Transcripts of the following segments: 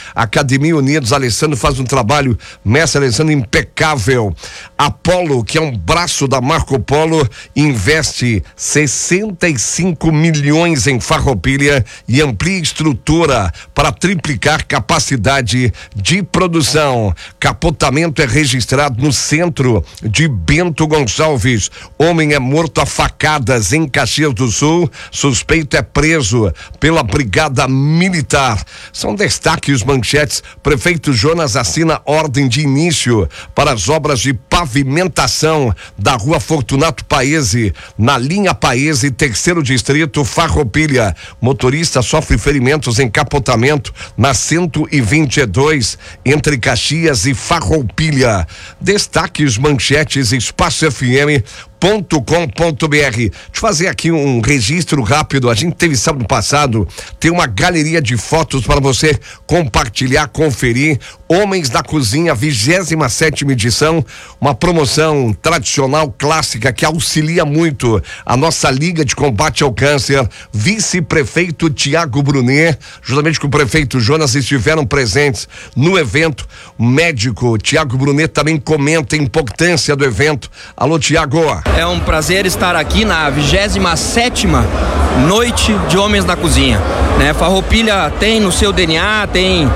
Academia Unidos, Alessandro faz um trabalho, mestre Alessandro, impecável. Apolo, que é um braço da Marco Polo, investe 65 milhões em Farroupilha e amplia estrutura para triplicar capacidade de produção. Capotamento é registrado no centro de Bento Gonçalves. Homem é morto a facadas em Caxias do Sul. Suspeito é preso pela Brigada Militar. São destaques, manchetes. Prefeito Jonas assina ordem de início para as obras de pavimentação da Rua Fortunato Paese, na linha Paese, terceiro distrito, Farroupilha. Motorista sofre ferimentos em capotamento na 122 entre Caxias e Farroupilha. Destaques, manchetes, Espaço FM.com.br. Deixa eu fazer aqui um registro rápido. A gente teve sábado passado, tem uma galeria de fotos para você compartilhar, conferir. Homens da Cozinha, 27ª edição, uma promoção tradicional, clássica, que auxilia muito a nossa Liga de Combate ao Câncer. Vice-prefeito Tiago Brunet, juntamente com o prefeito Jonas, estiveram presentes no evento. O médico Tiago Brunet também comenta a importância do evento. Alô, Tiago. É um prazer estar aqui na 27ª Noite de Homens da Cozinha, né? Farroupilha tem no seu DNA, tem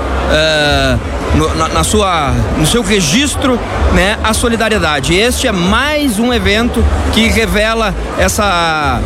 no seu registro, né, a solidariedade. Este é mais um evento que revela essa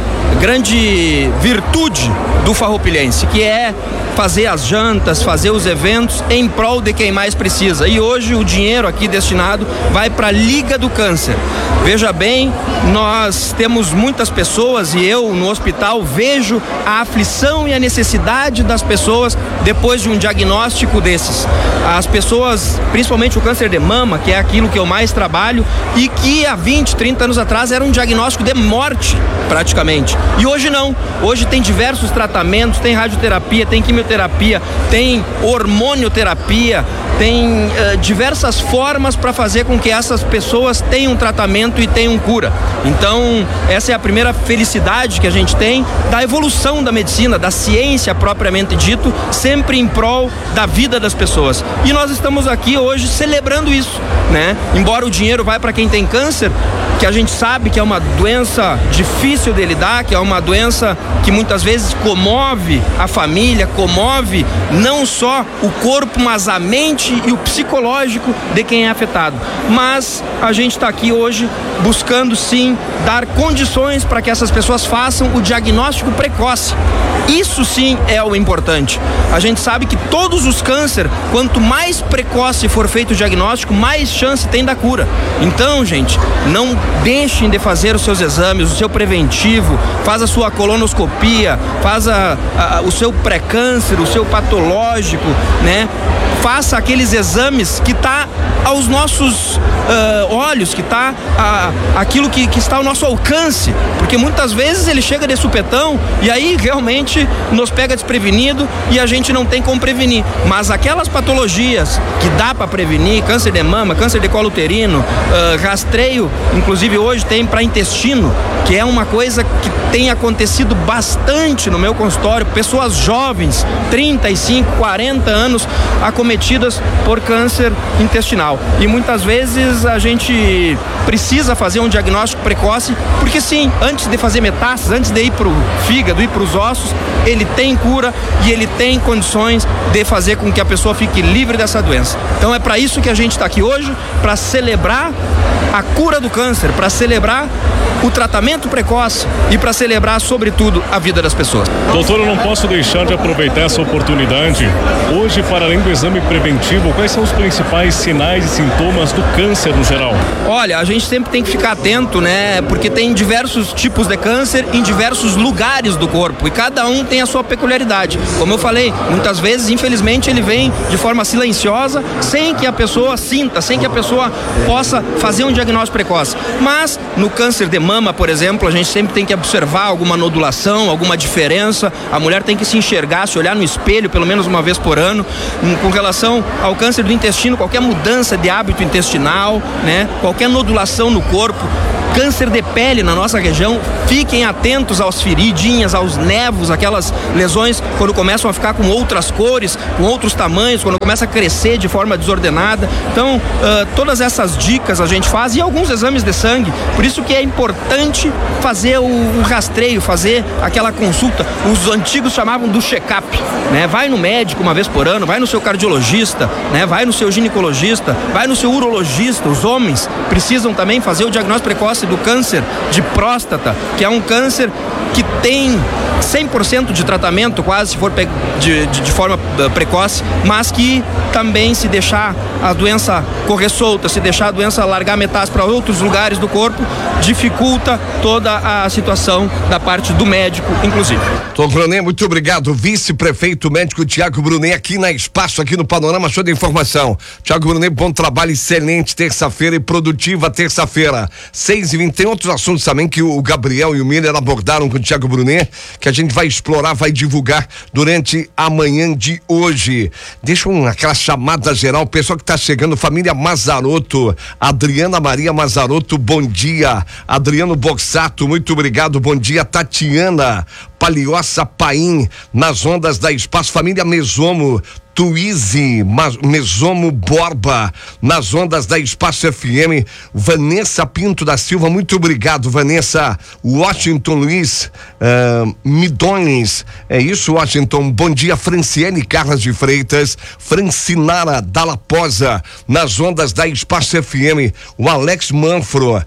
grande virtude do farroupilhense, que é fazer as jantas, fazer os eventos em prol de quem mais precisa. E hoje o dinheiro aqui destinado vai para a Liga do Câncer. Veja bem, nós temos muitas pessoas, e eu no hospital vejo a aflição e a necessidade das pessoas depois de um diagnóstico desses. As pessoas, principalmente o câncer de mama, que é aquilo que eu mais trabalho, e que há 20, 30 anos atrás era um diagnóstico de morte, praticamente. E hoje não. Hoje tem diversos tratamentos, tem radioterapia, tem quimioterapia, tem hormonioterapia, tem diversas formas para fazer com que essas pessoas tenham tratamento e tenham cura. Então, essa é a primeira felicidade que a gente tem da evolução da medicina, da ciência propriamente dito, sempre em prol da vida das pessoas. E nós estamos aqui hoje celebrando isso, né? Embora o dinheiro vai para quem tem câncer, que a gente sabe que é uma doença difícil de lidar, que é uma doença que muitas vezes comove a família, comove não só o corpo, mas a mente e o psicológico de quem é afetado. Mas a gente está aqui hoje buscando sim dar condições para que essas pessoas façam o diagnóstico precoce. Isso sim é o importante. A gente sabe que todos os cânceres, quanto mais precoce for feito o diagnóstico, mais chance tem da cura. Então, gente, não deixem de fazer os seus exames, o seu preventivo, faz a sua colonoscopia, faz o seu pré-câncer, o seu patológico, né? Faça aqueles exames que está aos nossos olhos, que está aquilo que está ao nosso alcance, porque muitas vezes ele chega de supetão e aí realmente nos pega desprevenido e a gente não tem como prevenir. Mas aquelas patologias que dá para prevenir, câncer de mama, câncer de colo uterino, rastreio, inclusive hoje tem para intestino, que é uma coisa que tem acontecido bastante no meu consultório, pessoas jovens, 35, 40 anos, acometidas por câncer intestinal. E muitas vezes a gente precisa fazer um diagnóstico precoce, porque sim, antes de fazer metástases, antes de ir para o fígado, ir para os ossos, ele tem cura e ele tem condições de fazer com que a pessoa fique livre dessa doença. Então é para isso que a gente está aqui hoje, para celebrar a cura do câncer, para celebrar o tratamento precoce e para celebrar, sobretudo, a vida das pessoas. Doutor, eu não posso deixar de aproveitar essa oportunidade. Hoje, para além do exame preventivo, quais são os principais sinais e sintomas do câncer no geral? Olha, a gente sempre tem que ficar atento, né? Porque tem diversos tipos de câncer em diversos lugares do corpo e cada um tem a sua peculiaridade. Como eu falei, muitas vezes, infelizmente, ele vem de forma silenciosa, sem que a pessoa sinta, sem que a pessoa possa fazer um diagnóstico precoce. Mas, no câncer de mama, por exemplo, a gente sempre tem que observar alguma nodulação, alguma diferença. A mulher tem que se enxergar, se olhar no espelho pelo menos uma vez por ano. Com relação ao câncer do intestino, qualquer mudança de hábito intestinal, né? Qualquer nodulação no corpo, Câncer de pele na nossa região, fiquem atentos às feridinhas, aos nevos, aquelas lesões quando começam a ficar com outras cores, com outros tamanhos, quando começa a crescer de forma desordenada. Então, todas essas dicas a gente faz e alguns exames de sangue. Por isso que é importante fazer o rastreio, fazer aquela consulta. Os antigos chamavam do check-up, né? Vai no médico uma vez por ano, vai no seu cardiologista, né? Vai no seu ginecologista, vai no seu urologista. Os homens precisam também fazer o diagnóstico precoce do câncer de próstata, que é um câncer que tem 100% de tratamento, quase, se for de forma precoce, mas que também, se deixar a doença correr solta, se deixar a doença largar metástase para outros lugares do corpo, dificulta toda a situação da parte do médico, inclusive. Tom Brunet, muito obrigado. Vice-prefeito médico Tiago Brunet, aqui na Espaço, aqui no Panorama Show da Informação. Tiago Brunet, bom trabalho, excelente terça-feira e produtiva terça-feira. 6h20. Tem outros assuntos também que o Gabriel e o Miller abordaram com o Tiago Brunet, que a gente vai explorar, vai divulgar durante a manhã de hoje. Deixa aquela chamada geral, o pessoal que está chegando, família Mazarotto, Adriana Maria Mazarotto, bom dia. Adriano Boxato, muito obrigado, bom dia. Tatiana Palioça Paim, nas ondas da Espaço, família Mesomo, Tuíse Mesomo Borba, nas ondas da Espaço FM. Vanessa Pinto da Silva, muito obrigado, Vanessa. Washington Luiz Midones, é isso, Washington, bom dia. Franciele Carlas de Freitas, Francinara Dalaposa, nas ondas da Espaço FM. O Alex Manfro,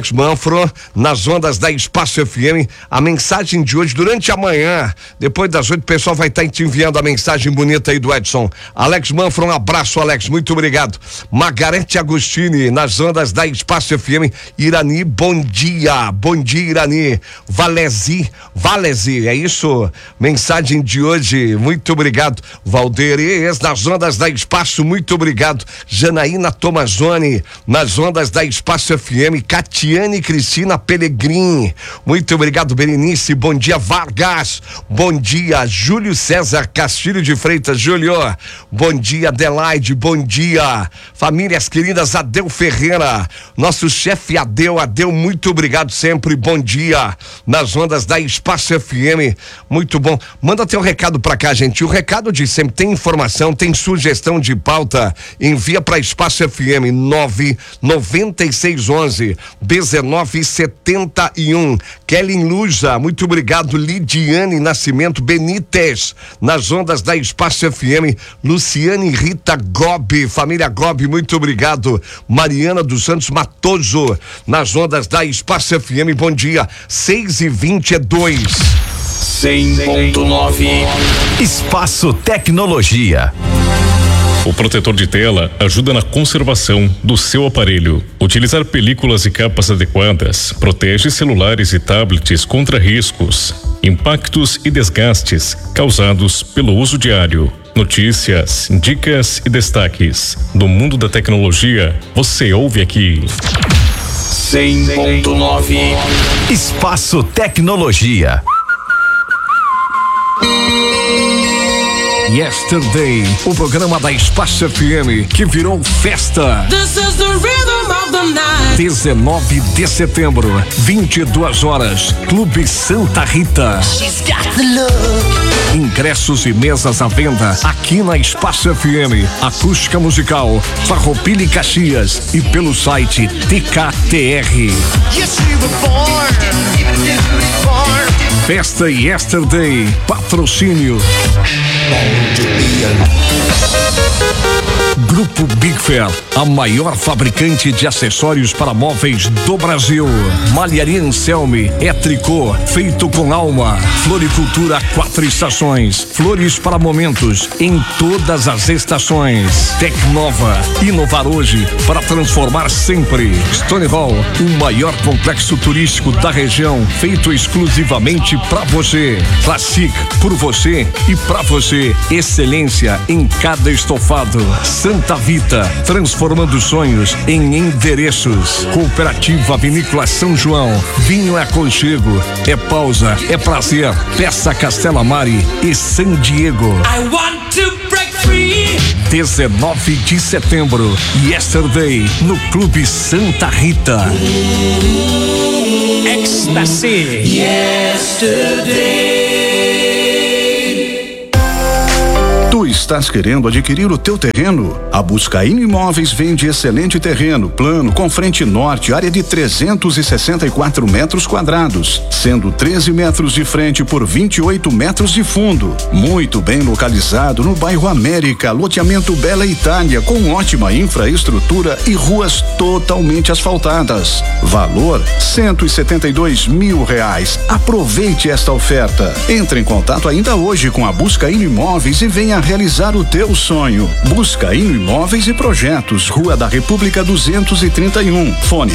nas ondas da Espaço FM. A mensagem de hoje, durante a manhã, depois das 8, o pessoal vai estar te enviando a mensagem bonita aí do Edson. Alex Manfro, um abraço, Alex, muito obrigado. Margarete Agostini, nas ondas da Espaço FM. Irani, bom dia, Irani. Valesi, é isso, mensagem de hoje, muito obrigado. Valderes, nas ondas da Espaço, muito obrigado. Janaína Tomazoni, nas ondas da Espaço FM. Catiane Cristina Pelegrin, muito obrigado. Berenice, bom dia. Vargas, bom dia. Júlio César Castilho de Freitas, Júlio, bom dia. Adelaide, bom dia. Famílias queridas, Adel Ferreira, nosso chefe Adel, muito obrigado sempre, bom dia. Nas ondas da Espaço FM, muito bom. Manda teu recado pra cá, gente. O recado de sempre, tem informação, tem sugestão de pauta, envia pra Espaço FM 99611 1971. Kellen Luja, muito obrigado. Lidiane Nascimento Benítez, nas ondas da Espaço FM. Luciane Rita Gobi, família Gobi, muito obrigado. Mariana dos Santos Matoso, nas ondas da Espaço FM, bom dia. 6h22. 100.9 Espaço Tecnologia. O protetor de tela ajuda na conservação do seu aparelho. Utilizar películas e capas adequadas protege celulares e tablets contra riscos, impactos e desgastes causados pelo uso diário. Notícias, dicas e destaques do mundo da tecnologia, você ouve aqui. 100.9 Espaço Tecnologia. Yesterday, o programa da Espaço FM que virou festa. This is the rhythm of the night. 19 de setembro, 22 horas, Clube Santa Rita. She's got the look. Ingressos e mesas à venda aqui na Espaço FM. Acústica musical, Farroupilha e Caxias e pelo site TKTR. Festa Yesterday, patrocínio Grupo Big Fair, a maior fabricante de acessórios para móveis do Brasil. Malharia Anselme, é tricô feito com alma. Floricultura 4 estações, flores para momentos em todas as estações. Tecnova, inovar hoje para transformar sempre. Stone Hall, o maior complexo turístico da região, feito exclusivamente para você. Classic, por você e para você. Excelência em cada estofado. Santa Vita, transformando sonhos em endereços. Cooperativa Vinícola São João, vinho é aconchego, é pausa, é prazer. Peça Castela Mari e San Diego. I want to break free. 19 de setembro, Yesterday, no Clube Santa Rita. Ecstasy. Yesterday. Tu estás querendo adquirir o teu terreno? A Buscaíno Imóveis vende excelente terreno, plano, com frente norte, área de 364 metros quadrados, sendo 13 metros de frente por 28 metros de fundo. Muito bem localizado no bairro América, loteamento Bela Itália, com ótima infraestrutura e ruas totalmente asfaltadas. Valor R$172 mil. Aproveite esta oferta. Entre em contato ainda hoje com a Buscaíno Imóveis e venha realizar o teu sonho. Buscaíno Imóveis e Projetos, Rua da República 231, fone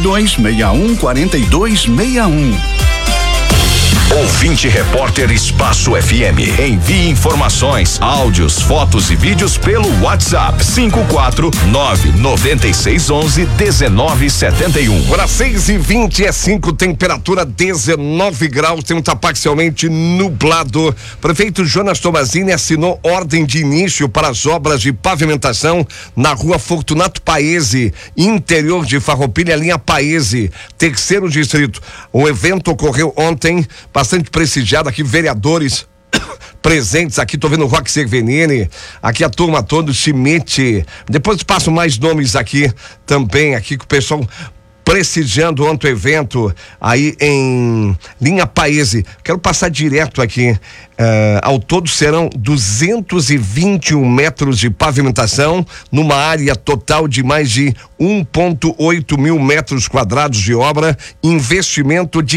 3261-4261. Ouvinte Repórter Espaço FM. Envie informações, áudios, fotos e vídeos pelo WhatsApp 54996111971. Agora 6:25, temperatura 19 graus, tempo tá parcialmente nublado. Prefeito Jonas Tomazini assinou ordem de início para as obras de pavimentação na rua Fortunato Paese, interior de Farroupilha, linha Paese, terceiro distrito. O evento ocorreu ontem, bastante prestigiado aqui, vereadores presentes aqui, tô vendo o Roque Cervenini, aqui a turma toda, Schmidt, depois passo mais nomes aqui também, aqui com o pessoal prestigiando ontem o evento aí em linha Paese. Quero passar direto aqui. Ao todo serão 221 metros de pavimentação numa área total de mais de 1,8 mil metros quadrados de obra, investimento de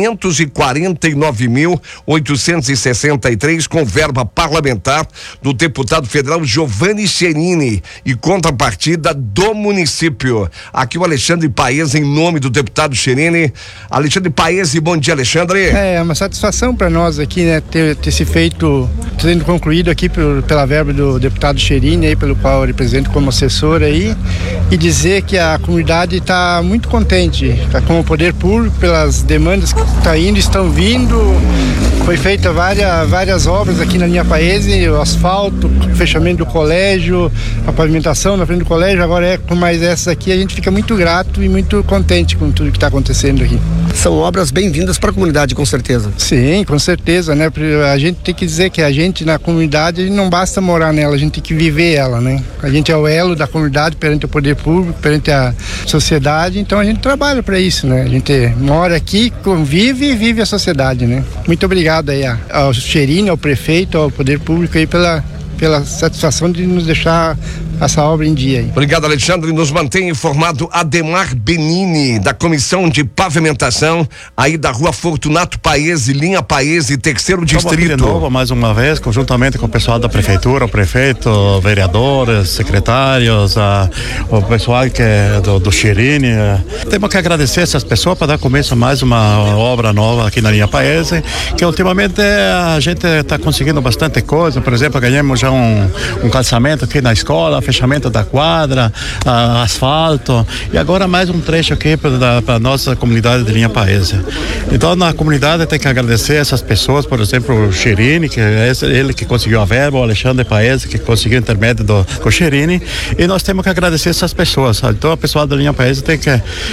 549.863 com verba parlamentar do deputado federal Giovanni Cherini e contrapartida do município. Aqui o Alexandre Paese em nome do deputado Cherini. Alexandre Paese, bom dia, Alexandre. É uma satisfação para nós aqui, né, ter se feito, sendo concluído aqui pela verba do deputado Cherini, aí, pelo qual eu represento como assessor aí, e dizer que a comunidade está muito contente com o poder público, pelas demandas que estão vindo. Foi feita várias obras aqui na linha Paese, o asfalto, o fechamento do colégio, a pavimentação na frente do colégio. Agora com mais essas aqui, a gente fica muito grato e muito contente com tudo que está acontecendo aqui. São obras bem-vindas para a comunidade, com certeza. Sim, com certeza, né? A gente tem que dizer que a gente na comunidade não basta morar nela, a gente tem que viver ela, né? A gente é o elo da comunidade perante o poder público, perante a sociedade, então a gente trabalha para isso, né? A gente mora aqui, convive e vive a sociedade, né? Muito obrigado aí ao Cherini, ao prefeito, ao poder público aí pela satisfação de nos deixar essa obra em dia aí. Obrigado, Alexandre. Nos mantém informado Ademar Benini, da Comissão de Pavimentação aí da rua Fortunato Paese, linha Paese, terceiro distrito. Estamos aqui de novo, mais uma vez, conjuntamente com o pessoal da prefeitura, o prefeito, vereadores, secretários, o pessoal que é do Cherini. Temos que agradecer essas pessoas para dar começo a mais uma obra nova aqui na linha Paese, que ultimamente a gente está conseguindo bastante coisa. Por exemplo, ganhamos já um calçamento aqui na escola, fechamento da quadra, asfalto, e agora mais um trecho aqui para a nossa comunidade de linha Paese. Então a comunidade tem que agradecer essas pessoas, por exemplo o Cherini, que é ele que conseguiu a verba, o Alexandre Paese que conseguiu o intermédio do Cherini, e nós temos que agradecer essas pessoas, sabe? Então a pessoa da linha Paese tem que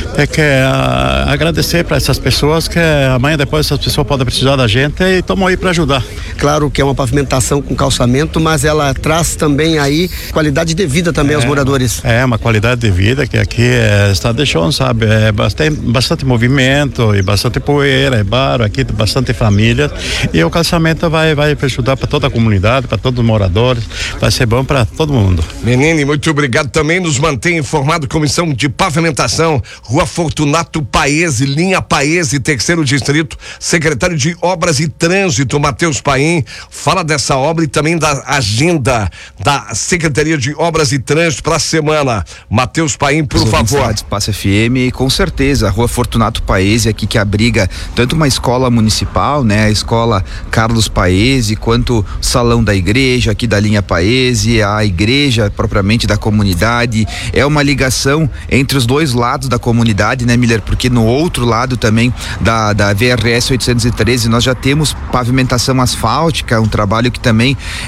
agradecer para essas pessoas, que amanhã depois essas pessoas podem precisar da gente e estamos aí para ajudar. Claro que é uma pavimentação com calçamento, mas ela traz também aí qualidade de vida também aos moradores. É uma qualidade de vida que aqui está deixando, sabe? Bastante movimento e bastante poeira, é barro, aqui tem bastante famílias, e o calçamento vai ajudar para toda a comunidade, para todos os moradores, vai ser bom para todo mundo. Menine, muito obrigado. Também nos mantém informado Comissão de Pavimentação, rua Fortunato Paese, linha Paese, terceiro distrito, secretário de Obras e Trânsito, Matheus Paim, fala dessa obra e também da agenda da Secretaria de Obras e Trânsito para a semana. Matheus Paim, por favor. Espaço FM, com certeza, a rua Fortunato Paese aqui, que abriga tanto uma escola municipal, né, a escola Carlos Paese, quanto o salão da igreja aqui da linha Paese, a igreja propriamente da comunidade. É uma ligação entre os dois lados da comunidade, né, Miller? Porque no outro lado também da VRS 813 nós já temos pavimentação asfáltica, um trabalho que também o nosso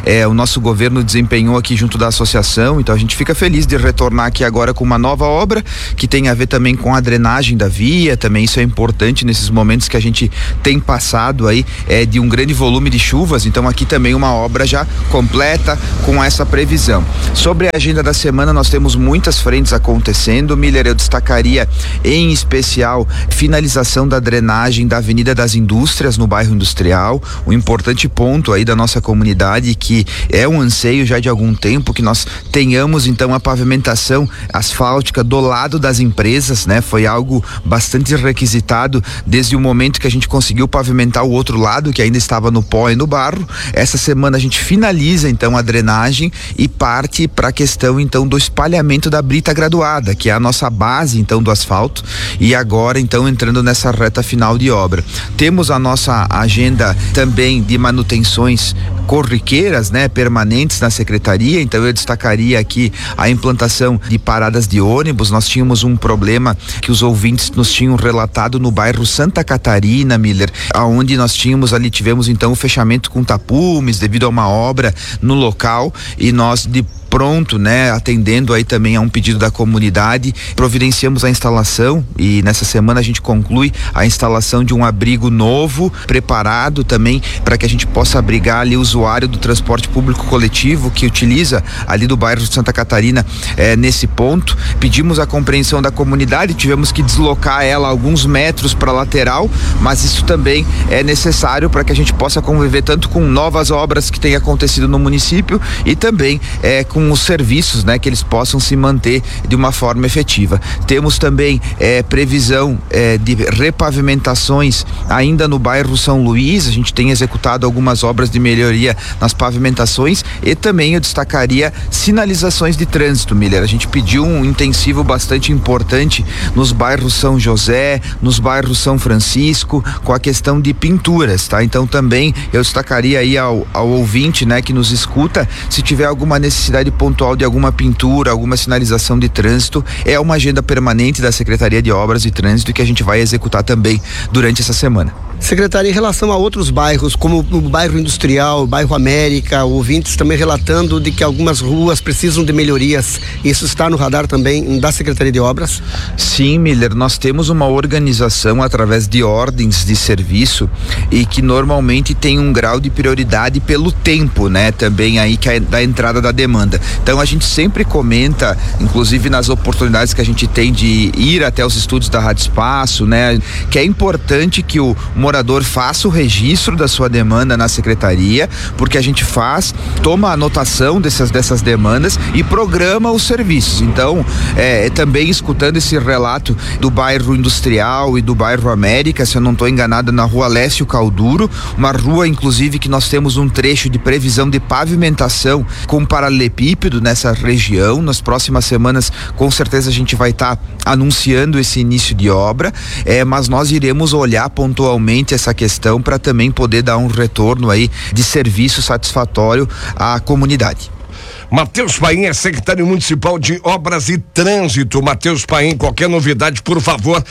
nosso governo desempenhou aqui junto da associação. Então a gente fica feliz de retornar aqui agora com uma nova obra que tem a ver também com a drenagem da via. Também isso é importante nesses momentos que a gente tem passado aí de um grande volume de chuvas. Então aqui também uma obra já completa com essa previsão. Sobre a agenda da semana, nós temos muitas frentes acontecendo. Miller, eu destacaria em especial finalização da drenagem da Avenida das Indústrias no bairro Industrial, um importante ponto aí da nossa comunidade, que é um anseio já de algum tempo que nós tenhamos então a pavimentação asfáltica do lado das empresas, né? Foi algo bastante requisitado desde o momento que a gente conseguiu pavimentar o outro lado, que ainda estava no pó e no barro. Essa semana a gente finaliza então a drenagem e parte para a questão então do espalhamento da brita graduada, que é a nossa base então do asfalto, e agora então entrando nessa reta final de obra. Temos a nossa agenda também de manutenções corriqueiras, né, permanentes na secretaria. Então eu destacaria aqui a implantação de paradas de ônibus. Nós tínhamos um problema que os ouvintes nos tinham relatado no bairro Santa Catarina, Miller, aonde nós tivemos então o fechamento com tapumes devido a uma obra no local, e nós de pronto, né, atendendo aí também a um pedido da comunidade, providenciamos a instalação, e nessa semana a gente conclui a instalação de um abrigo novo, preparado também para que a gente possa abrigar ali o usuário do transporte público coletivo que utiliza ali do bairro Santa Catarina. Nesse ponto, pedimos a compreensão da comunidade, tivemos que deslocar ela alguns metros para a lateral, mas isso também é necessário para que a gente possa conviver tanto com novas obras que têm acontecido no município e também com os serviços, né, que eles possam se manter de uma forma efetiva. Temos também previsão de repavimentações ainda no bairro São Luís. A gente tem executado algumas obras de melhoria nas pavimentações, e também eu destacaria sinalizações de trânsito, Miller. A gente pediu um intensivo bastante importante nos bairros São José, nos bairros São Francisco, com a questão de pinturas, tá? Então também eu destacaria aí ao ouvinte, né, que nos escuta, se tiver alguma necessidade pontual de alguma pintura, alguma sinalização de trânsito, é uma agenda permanente da Secretaria de Obras e Trânsito que a gente vai executar também durante essa semana. Secretário, em relação a outros bairros, como o bairro Industrial, o bairro América, ouvintes também relatando de que algumas ruas precisam de melhorias, isso está no radar também da Secretaria de Obras? Sim, Miller, nós temos uma organização através de ordens de serviço, e que normalmente tem um grau de prioridade pelo tempo, né? Também aí que é da entrada da demanda. Então a gente sempre comenta, inclusive nas oportunidades que a gente tem de ir até os estúdios da Rádio Espaço, né, que é importante que o morador faça o registro da sua demanda na secretaria, porque a gente toma a anotação dessas demandas e programa os serviços. Então, também escutando esse relato do bairro Industrial e do bairro América, se eu não estou enganado, na rua Lécio Calduro, uma rua inclusive que nós temos um trecho de previsão de pavimentação com paralelepípedo nessa região. Nas próximas semanas, com certeza a gente vai estar anunciando esse início de obra, mas nós iremos olhar pontualmente essa questão para também poder dar um retorno aí de serviço satisfatório à comunidade. Matheus Paim é secretário municipal de Obras e Trânsito. Matheus Paim, qualquer novidade, por favor,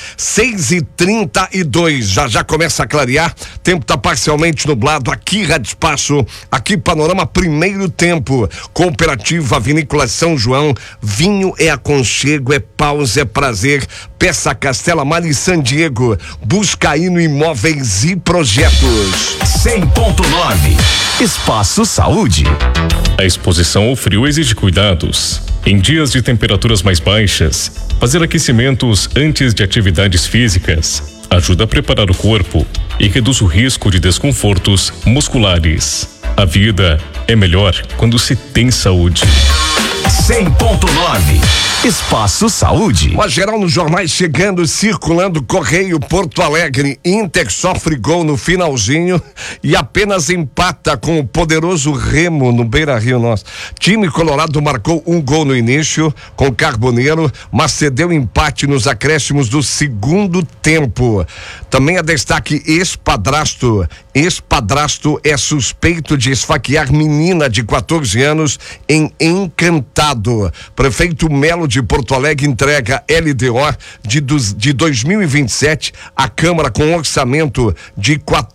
6h32, já começa a clarear, tempo tá parcialmente nublado, aqui Rádio Espaço, aqui Panorama Primeiro Tempo, Cooperativa Vinícola São João, vinho é aconchego, é pausa, é prazer, peça Castela Mar e San Diego, Buscaíno Imóveis e Projetos. 100.9 Espaço Saúde. A exposição ao frio exige cuidados. Em dias de temperaturas mais baixas, fazer aquecimentos antes de atividades físicas ajuda a preparar o corpo e reduz o risco de desconfortos musculares. A vida é melhor quando se tem saúde. 100.9 Espaço Saúde. O geral nos jornais chegando, circulando, Correio, Porto Alegre, Inter sofre gol no finalzinho e apenas empata com o poderoso Remo no Beira-Rio. Nossa, time colorado marcou um gol no início com Carboneiro, mas cedeu empate nos acréscimos do segundo tempo. Também a destaque ex-padrasto é suspeito de esfaquear menina de 14 anos em Encantado. Prefeito Melo de Porto Alegre entrega LDO de 2027 à Câmara com orçamento de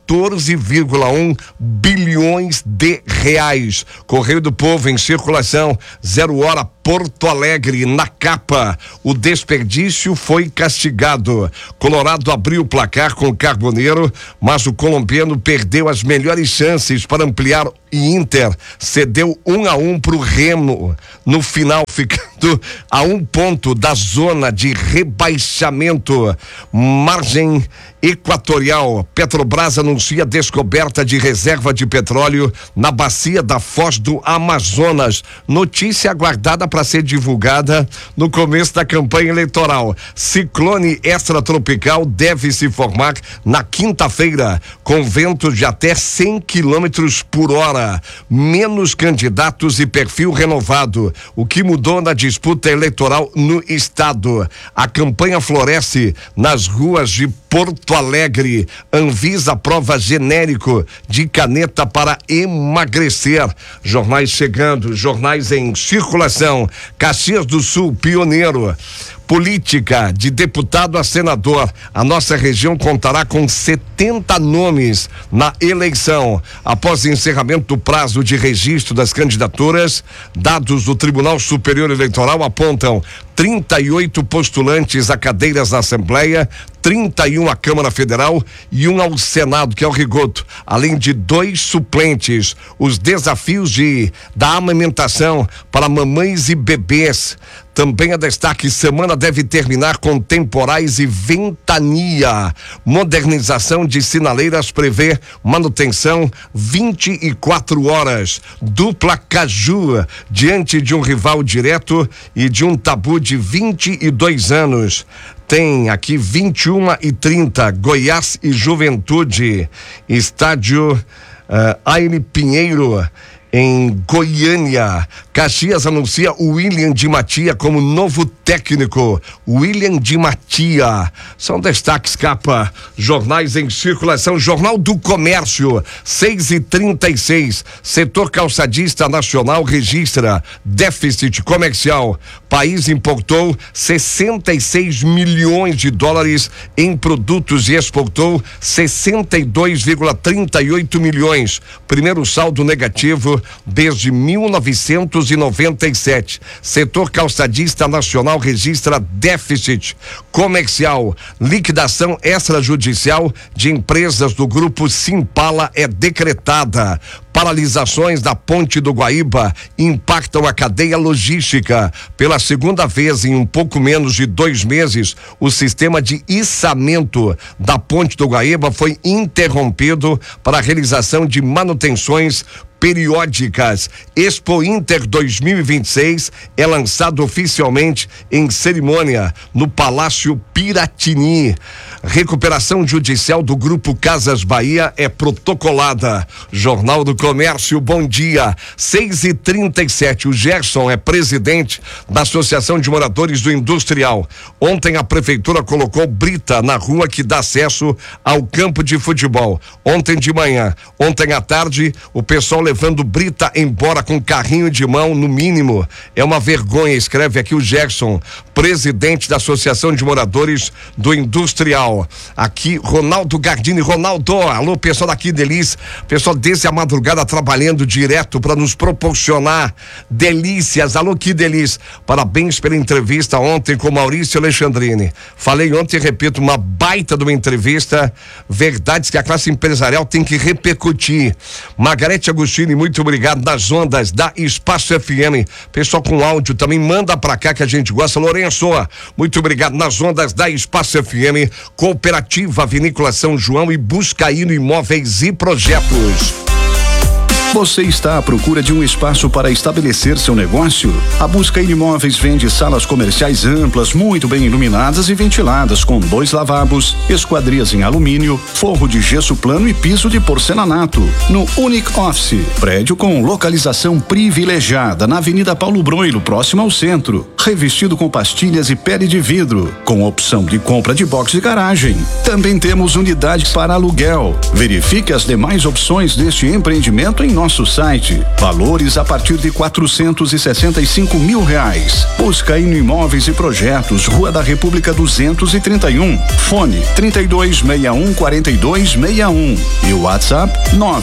14,1 bilhões de reais. Correio do Povo em circulação, 0 hora Porto Alegre, na capa, o desperdício foi castigado. Colorado abriu o placar com o Carboneiro, mas o colombiano perdeu as melhores chances para ampliar e Inter cedeu 1-1 para o Remo, no final ficando a 1 ponto da zona de rebaixamento. Margem equatorial, Petrobras anuncia descoberta de reserva de petróleo na bacia da Foz do Amazonas. Notícia aguardada para ser divulgada no começo da campanha eleitoral. Ciclone extratropical deve se formar na quinta-feira, com ventos de até 100 quilômetros por hora. Menos candidatos e perfil renovado. O que mudou na disputa eleitoral no estado? A campanha floresce nas ruas de Porto Alegre. Anvisa aprova genérico de caneta para emagrecer. Jornais chegando, jornais em circulação. Caxias do Sul, pioneiro. Política, de deputado a senador. A nossa região contará com 70 nomes na eleição. Após encerramento do prazo de registro das candidaturas, dados do Tribunal Superior Eleitoral apontam 38 postulantes a cadeiras na Assembleia, 31 à Câmara Federal e 1 ao Senado, que é o Rigoto, além de 2 suplentes. Os desafios da amamentação para mamães e bebês. Também a destaque, semana deve terminar com temporais e ventania. Modernização de sinaleiras prevê manutenção 24 horas. Dupla Caju, diante de um rival direto e de um tabu de 22 anos. Tem aqui 21h30, Goiás e Juventude, estádio Aire Pinheiro, em Goiânia. Caxias anuncia o William Di Mattia como novo técnico. William Di Mattia. São destaques, capa. Jornais em circulação. Jornal do Comércio, 6h36. Setor calçadista nacional registra déficit comercial. País importou 66 milhões de dólares em produtos e exportou 62,38 milhões. Primeiro saldo negativo desde 1997. Setor calçadista nacional registra déficit comercial. Liquidação extrajudicial de empresas do grupo Simpala é decretada. Paralisações da Ponte do Guaíba impactam a cadeia logística. Pela segunda vez em um pouco menos de 2 meses, o sistema de içamento da Ponte do Guaíba foi interrompido para a realização de manutenções periódicas. Expo Inter 2026 é lançado oficialmente em cerimônia no Palácio Piratini. Recuperação judicial do Grupo Casas Bahia é protocolada. Jornal do Comércio, bom dia. 6h37. O Gerson é presidente da Associação de Moradores do Industrial. Ontem a prefeitura colocou brita na rua que dá acesso ao campo de futebol. Ontem de manhã, ontem à tarde, o pessoal levando brita embora com carrinho de mão, no mínimo. É uma vergonha, escreve aqui o Gerson, presidente da Associação de Moradores do Industrial. Aqui, Ronaldo Gardini. Ronaldo, alô, pessoal daqui, Delis, pessoal desde a madrugada trabalhando direto para nos proporcionar delícias. Alô, que delícia. Parabéns pela entrevista ontem com Maurício Alexandrini. Falei ontem e repito, uma baita de uma entrevista, verdades que a classe empresarial tem que repercutir. Margarete Agostini, muito obrigado, nas ondas da Espaço FM. Pessoal com áudio também manda pra cá que a gente gosta. Lourenço, muito obrigado, nas ondas da Espaço FM. Cooperativa Vinícola São João e Buscaíno Imóveis e Projetos. Você está à procura de um espaço para estabelecer seu negócio? A Buscaíno Imóveis vende salas comerciais amplas, muito bem iluminadas e ventiladas, com 2 lavabos, esquadrias em alumínio, forro de gesso plano e piso de porcelanato. No Unique Office, prédio com localização privilegiada na Avenida Paulo Broilo, próximo ao centro. revestido com pastilhas e pele de vidro, com opção de compra de box de garagem. Também temos unidades para aluguel. Verifique as demais opções deste empreendimento em nosso site. Valores a partir de R$465 mil. Buscaíno Imóveis e Projetos, Rua da República 231. Fone 3261-4261 e o WhatsApp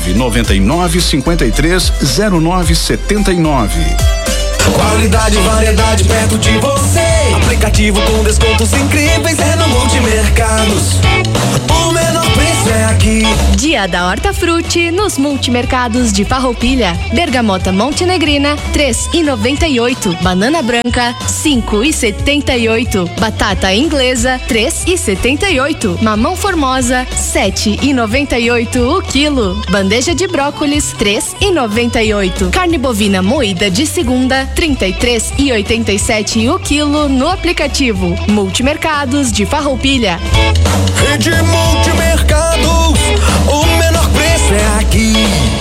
999-530979. Qualidade e variedade perto de você. Aplicativo com descontos incríveis é no Multimercados. O menor preço é aqui. Dia da Hortafruti nos Multimercados de Farroupilha. Bergamota Montenegrina 3,98. Banana branca 5,78. Batata inglesa 3,78. Mamão formosa 7,98 o quilo. Bandeja de brócolis 3,98. Carne bovina moída de segunda 33,87 o quilo no aplicativo. Multimercados de Farroupilha. Rede Multimercados, o menor preço é aqui.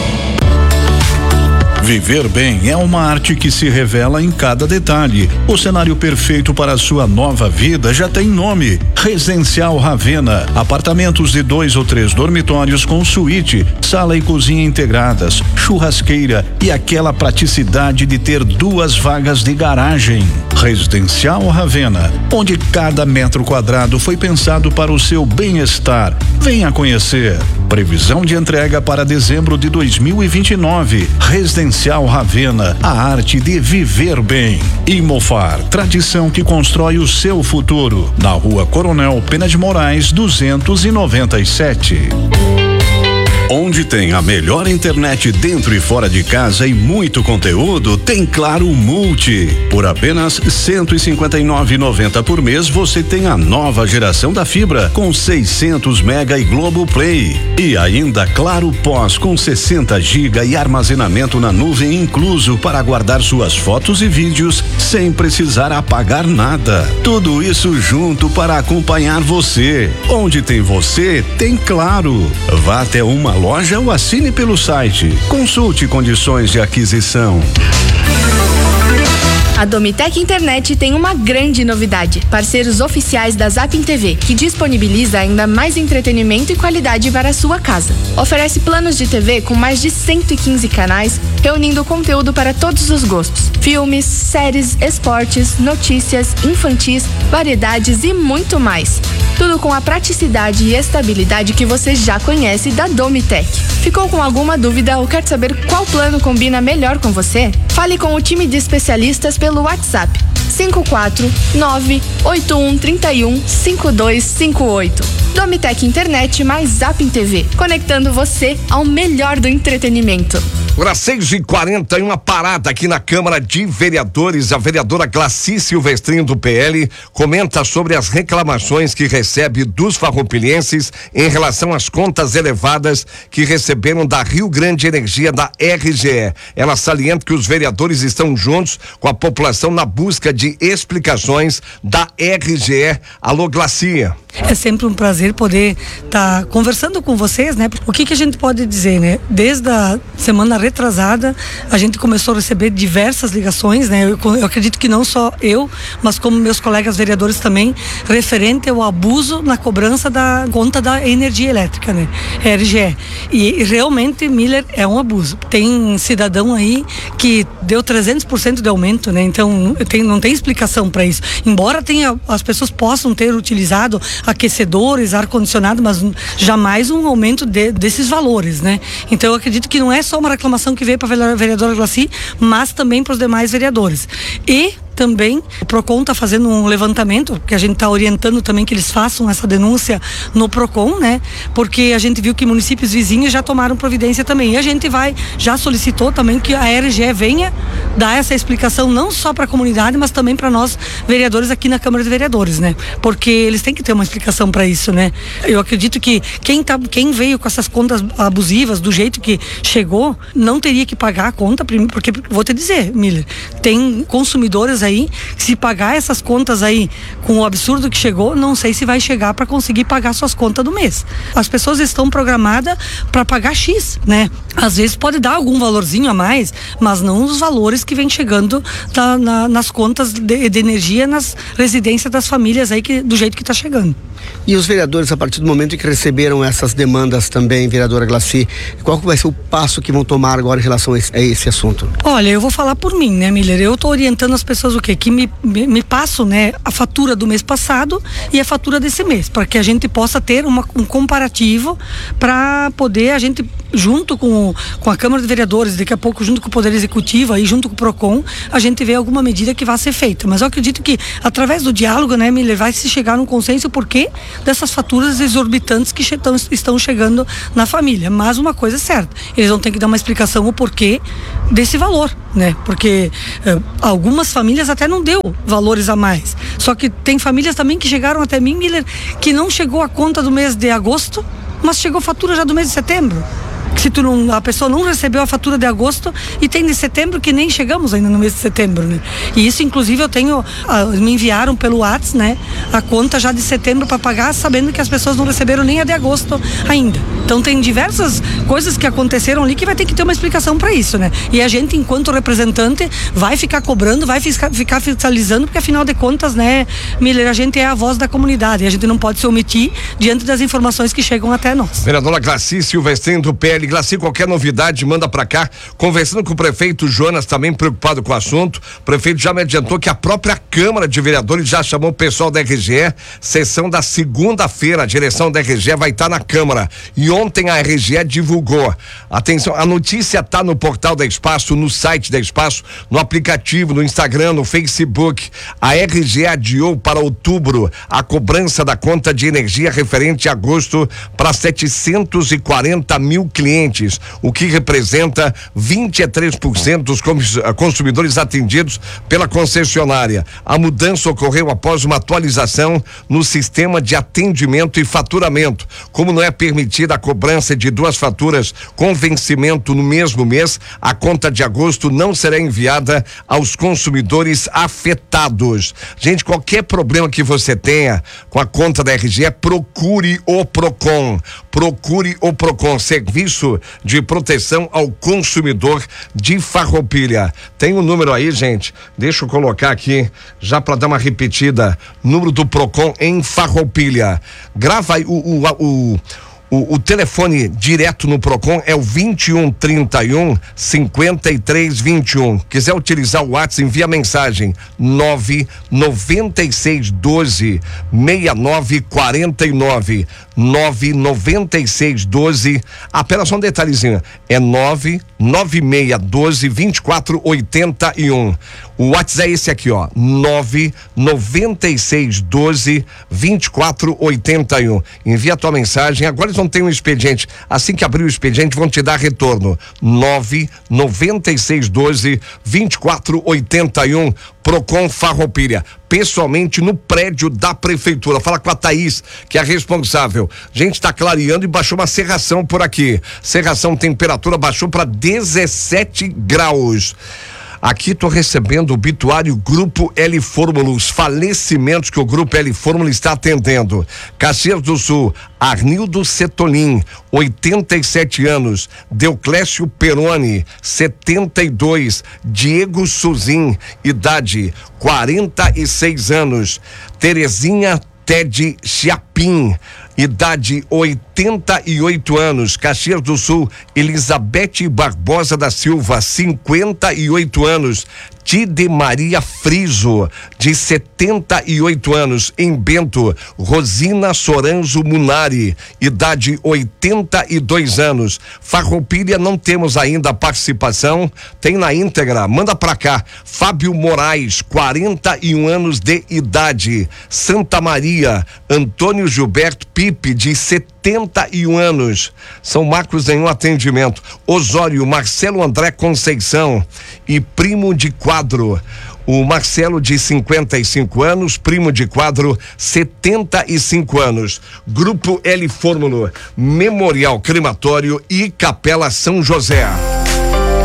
Viver bem é uma arte que se revela em cada detalhe. O cenário perfeito para a sua nova vida já tem nome: Residencial Ravenna. Apartamentos de 2 ou 3 dormitórios com suíte, sala e cozinha integradas, churrasqueira e aquela praticidade de ter 2 vagas de garagem. Residencial Ravenna, onde cada metro quadrado foi pensado para o seu bem-estar. Venha conhecer. Previsão de entrega para dezembro de 2029. Residencial Ravenna, a arte de viver bem. Imofar, tradição que constrói o seu futuro. Na Rua Coronel Pena de Moraes, 297. Onde tem a melhor internet dentro e fora de casa e muito conteúdo, tem Claro Multi. Por apenas R$159,90 por mês, você tem a nova geração da fibra com 600 mega e Globo Play. E ainda Claro Pós com 60 GB e armazenamento na nuvem incluso para guardar suas fotos e vídeos sem precisar apagar nada. Tudo isso junto para acompanhar você. Onde tem você, tem Claro. Vá até uma loja ou assine pelo site. Consulte condições de aquisição. A Domitec Internet tem uma grande novidade. Parceiros oficiais da Zapping TV, que disponibiliza ainda mais entretenimento e qualidade para a sua casa. Oferece planos de TV com mais de 115 canais, reunindo conteúdo para todos os gostos. Filmes, séries, esportes, notícias, infantis, variedades e muito mais. Tudo com a praticidade e estabilidade que você já conhece da Domitec. Ficou com alguma dúvida ou quer saber qual plano combina melhor com você? Fale com o time de especialistas pelo WhatsApp 549-8131-5258. Domitec Internet mais Zapping TV, conectando você ao melhor do entretenimento. Agora 6h40, uma parada aqui na Câmara de Vereadores. A vereadora Glaci Silvestrinho do PL comenta sobre as reclamações que recebe dos farroupilhenses em relação às contas elevadas que receberam da Rio Grande Energia, da RGE. Ela salienta que os vereadores estão juntos com a população na busca de explicações da RGE. Alô, Glaci. É sempre um prazer poder estar conversando com vocês, né? O que a gente pode dizer, né? Desde a semana retrasada, a gente começou a receber diversas ligações, né? Eu acredito que não só eu, mas como meus colegas vereadores também, referente ao abuso na cobrança da conta da energia elétrica, né? RGE. E realmente, Miller, é um abuso. Tem cidadão aí que deu 300% de aumento, né? Então, não tem explicação para isso. Embora as pessoas possam ter utilizado aquecedores, ar-condicionado, mas jamais um aumento desses valores, né? Então eu acredito que não é só uma reclamação que veio para a vereadora Glaci, mas também para os demais vereadores. E também o Procon está fazendo um levantamento, que a gente está orientando também que eles façam essa denúncia no Procon, né? Porque a gente viu que municípios vizinhos já tomaram providência também. E a gente já solicitou também que a RGE venha dar essa explicação não só para a comunidade, mas também para nós vereadores aqui na Câmara de Vereadores, né? Porque eles têm que ter uma explicação para isso, né? Eu acredito que quem veio com essas contas abusivas do jeito que chegou, não teria que pagar a conta, porque vou te dizer, Miller, tem consumidores aí aí, se pagar essas contas aí com o absurdo que chegou, não sei se vai chegar para conseguir pagar suas contas do mês. As pessoas estão programadas para pagar X, né? Às vezes pode dar algum valorzinho a mais, mas não os valores que vem chegando nas contas de energia, nas residências das famílias aí, do jeito que está chegando. E os vereadores, a partir do momento que receberam essas demandas também, vereadora Glacy, qual vai ser o passo que vão tomar agora em relação a esse assunto? Olha, eu vou falar por mim, né, Miller? Eu estou orientando as pessoas o quê? Que me passam, né, a fatura do mês passado e a fatura desse mês, para que a gente possa ter um comparativo, para poder a gente, junto com a Câmara de Vereadores, daqui a pouco junto com o Poder Executivo, aí junto com o PROCON, a gente vê alguma medida que vá ser feita. Mas eu acredito que através do diálogo, né, Miller, vai se chegar num consenso porque dessas faturas exorbitantes que estão chegando na família. Mas uma coisa é certa, eles vão ter que dar uma explicação o porquê desse valor, né? Porque algumas famílias até não deu valores a mais. Só que tem famílias também que chegaram até mim, Miller, que não chegou a conta do mês de agosto, mas chegou a fatura já do mês de setembro. Se a pessoa não recebeu a fatura de agosto e tem de setembro que nem chegamos ainda no mês de setembro, né? E isso, inclusive, me enviaram pelo WhatsApp, né? A conta já de setembro para pagar, sabendo que as pessoas não receberam nem a de agosto ainda. Então tem diversas coisas que aconteceram ali que vai ter que ter uma explicação para isso, né? E a gente, enquanto representante, vai ficar cobrando, vai ficar fiscalizando, porque afinal de contas, né, Miller, a gente é a voz da comunidade e a gente não pode se omitir diante das informações que chegam até nós. Vereadora Glacy Silvestrinho do PL. Glacy, qualquer novidade, manda pra cá. Conversando com o prefeito Jonas, também preocupado com o assunto, o prefeito já me adiantou que a própria Câmara de Vereadores já chamou o pessoal da RGE, sessão da segunda-feira, a direção da RGE vai estar na Câmara. E ontem a RGE divulgou. Atenção, a notícia tá no portal da Espaço, no site da Espaço, no aplicativo, no Instagram, no Facebook. A RGE adiou para outubro a cobrança da conta de energia referente a agosto para 740 mil clientes, o que representa 23% dos consumidores atendidos pela concessionária. A mudança ocorreu após uma atualização no sistema de atendimento e faturamento. Como não é permitida a cobrança de duas faturas com vencimento no mesmo mês, a conta de agosto não será enviada aos consumidores afetados. Gente, qualquer problema que você tenha com a conta da RGE, procure o PROCON. Procure o PROCON, Serviço de Proteção ao Consumidor de Farroupilha. Tem um número aí, gente, deixa eu colocar aqui, já para dar uma repetida, número do PROCON em Farroupilha. Grava aí o telefone direto no PROCON é o 2131 5321. Quiser utilizar o WhatsApp, envia mensagem 99612 6949 99612. Apenas só um detalhezinho, é 99612 2481. O WhatsApp é esse aqui, ó, 99612 2481. Envia a tua mensagem. Agora eles vão ter um expediente. Assim que abrir o expediente, vão te dar retorno. 99612 2481. PROCON Farroupilha, pessoalmente no prédio da prefeitura. Fala com a Thaís, que é a responsável. Gente, tá clareando e baixou uma serração por aqui. Serração, temperatura baixou para 17 graus. Aqui tô recebendo o obituário Grupo L Fórmula, os falecimentos que o Grupo L Fórmula está atendendo. Caxias do Sul, Arnildo Setolin, 87 anos. Deuclésio Peroni, 72. Diego Suzin, idade 46 anos. Terezinha Ted Chiapim, idade 88 anos. Caxias do Sul, Elizabeth Barbosa da Silva, 58 anos. Tide Maria Friso, de 78 anos. Em Bento, Rosina Soranzo Munari, idade 82 anos. Farroupilha, não temos ainda a participação, tem na íntegra, manda pra cá. Fábio Moraes, 41 anos de idade. Santa Maria, Antônio Gilberto Pipe, de 71 anos. São Marcos, nenhum atendimento. Osório, Marcelo André Conceição e primo de quadro. O Marcelo, de 55 anos, primo de quadro, 75 anos. Grupo L Fórmula, Memorial Crematório e Capela São José.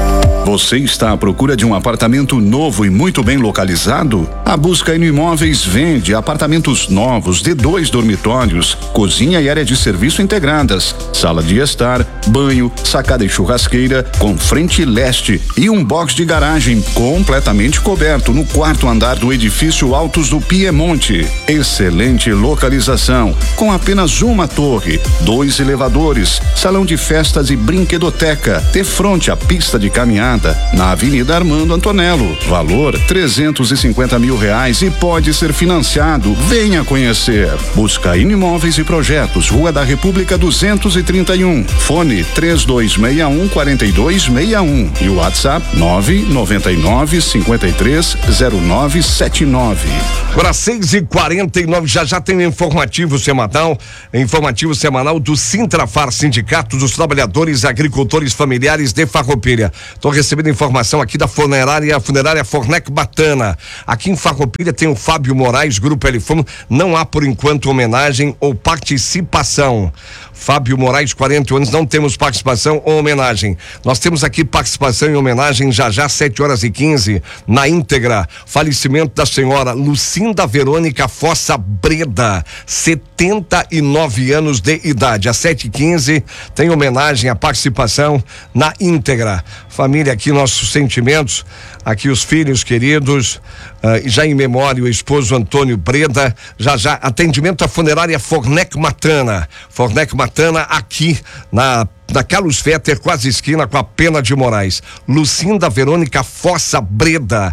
Você está à procura de um apartamento novo e muito bem localizado? A Buscaíno Imóveis vende apartamentos novos de 2 dormitórios, cozinha e área de serviço integradas, sala de estar, banho, sacada e churrasqueira com frente leste e um box de garagem completamente coberto no 4º andar do edifício Altos do Piemonte. Excelente localização, com apenas uma torre, 2 elevadores, salão de festas e brinquedoteca, de frente à pista de caminhada, na Avenida Armando Antonello. Valor R$350 mil e pode ser financiado. Venha conhecer. Buscaíno Imóveis e Projetos, Rua da República 231. Fone 3261-4261 e o WhatsApp 999-530979. Agora 6h49, já tem um informativo semanal do Sintrafar, Sindicato dos Trabalhadores e Agricultores Familiares de Farroupilha. Estou recebendo informação aqui da funerária Fornec Batana. Aqui em Farroupilha tem o Fábio Moraes, Grupo Elifone. Não há por enquanto homenagem ou participação. Fábio Moraes, 41 anos, não temos participação ou homenagem. Nós temos aqui participação e homenagem já 7h15, na íntegra. Falecimento da senhora Lucinda Verônica Fossa Breda, 79 anos de idade. Às 7h15 tem homenagem, a participação na íntegra. Família, aqui nossos sentimentos, aqui os filhos queridos, já em memória o esposo Antônio Breda, já atendimento à funerária Fornec Matana aqui na Carlos Fetter, quase esquina com a Pena de Moraes. Lucinda Verônica Fossa Breda,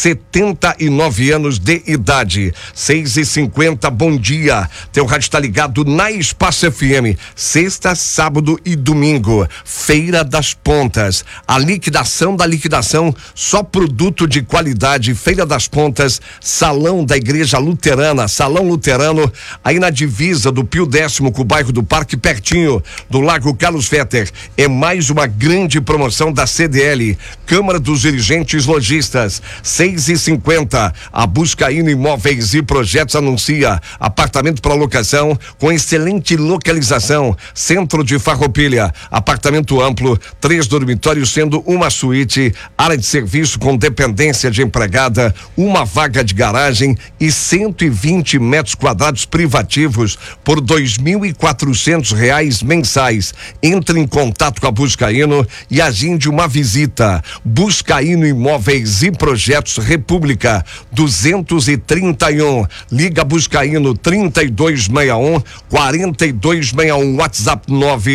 79 anos de idade. 6h50, bom dia. Teu rádio está ligado na Espaço FM. Sexta, sábado e domingo. Feira das Pontas. A liquidação da liquidação, só produto de qualidade. Feira das Pontas, Salão da Igreja Luterana, Salão Luterano, aí na divisa do Pio Décimo com o bairro do Parque, pertinho do Lago Carlos Fetter. É mais uma grande promoção da CDL, Câmara dos Dirigentes Lojistas. 6h50, a Buscaíno Imóveis e Projetos anuncia apartamento para locação com excelente localização, centro de Farroupilha, apartamento amplo, 3 dormitórios sendo uma suíte, área de serviço com dependência de empregada, uma vaga de garagem e 120 metros quadrados privativos por R$2.400 mensais. Entre em contato com a Buscaíno e agende uma visita. Buscaíno Imóveis e Projetos, República 231. Liga Buscaíno 3261-4261. WhatsApp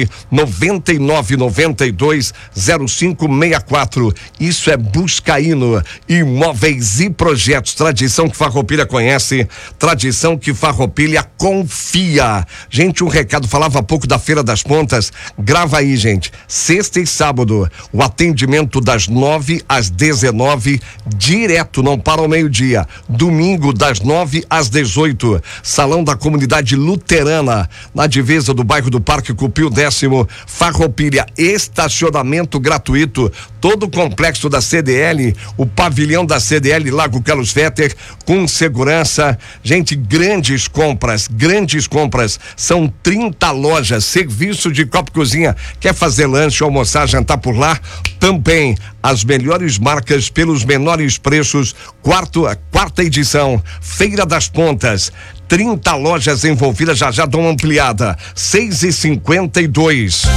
999920564. Isso é Buscaíno Imóveis e Projetos. Tradição que Farroupilha conhece, tradição que Farroupilha confia. Gente, um recado, falava há pouco da Feira das Pontas. Grava aí, gente. Sexta e sábado, o atendimento das 9 às 19, direto, não para o meio-dia. Domingo, das 9 às 18. Salão da Comunidade Luterana, na divisa do bairro do Parque com o Pio Décimo, Farroupilha. Estacionamento gratuito. Todo o complexo da CDL, o pavilhão da CDL, Lago Carlos Fetter, com segurança. Gente, grandes compras. São 30 lojas, serviço de copo cozinha. Quer fazer lanche, almoçar, jantar por lá? Também as melhores marcas pelos menores preços. Quarta edição, Feira das Pontas. 30 lojas envolvidas, já dão uma ampliada. 6h52.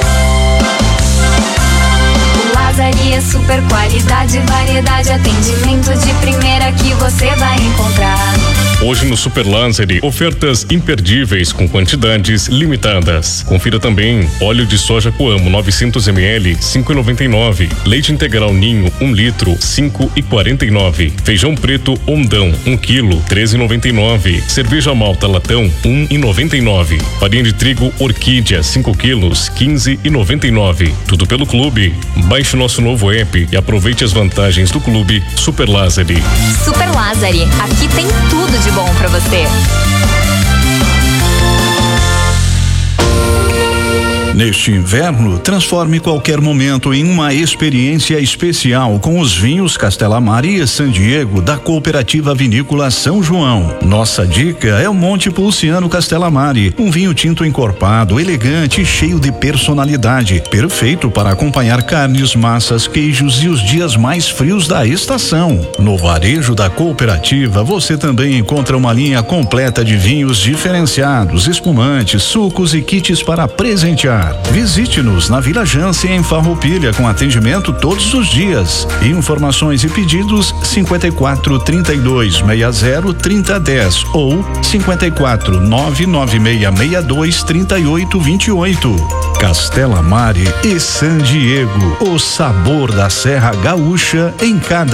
Lázari é super qualidade, variedade, atendimento de primeira que você vai encontrar. Hoje no Super Lázari, ofertas imperdíveis com quantidades limitadas. Confira também óleo de soja Coamo 900 ml, 5,99. Leite integral Ninho 1 litro, 5,49. Feijão preto Ondão 1 quilo, 13,99. Cerveja malta latão 1,99. Farinha de trigo Orquídea 5 quilos, 15,99. Tudo pelo clube. Baixe nosso novo app e aproveite as vantagens do clube Super Lázari. Super Lázari, aqui tem tudo de bom pra você. Neste inverno, transforme qualquer momento em uma experiência especial com os vinhos Castelamari e San Diego da Cooperativa Vinícola São João. Nossa dica é o Monte Pulciano Castelamari, um vinho tinto encorpado, elegante e cheio de personalidade, perfeito para acompanhar carnes, massas, queijos e os dias mais frios da estação. No varejo da cooperativa, você também encontra uma linha completa de vinhos diferenciados, espumantes, sucos e kits para presentear. Visite-nos na Vila Jansen, em Farroupilha, com atendimento todos os dias. Informações e pedidos 54 32 60 30 10 ou 54 99662 38 28. Castelamari e San Diego, o sabor da Serra Gaúcha em cada